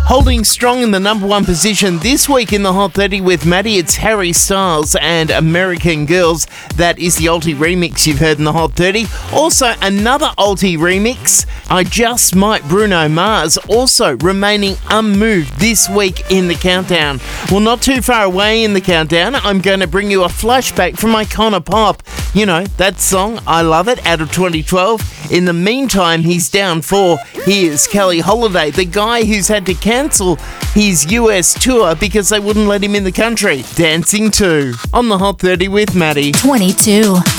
Holding strong in the number one position this week in the Hot 30 with Maddie, it's Harry Styles and American Girls. That is the Alti remix you've heard in the Hot 30. Also, another Alti remix, I Just Might Bruno Mars, also remaining unmoved this week in the countdown. Well, not too far away in the countdown, I'm going to bring you a flashback from Icona Pop. You know, that song, I Love It, out of 2012. In the meantime, he's down 4. Here's Kelly Holiday, the guy who's had to cancel his US tour because they wouldn't let him in the country. Dancing 2 on the Hot 30 with Maddie. 22.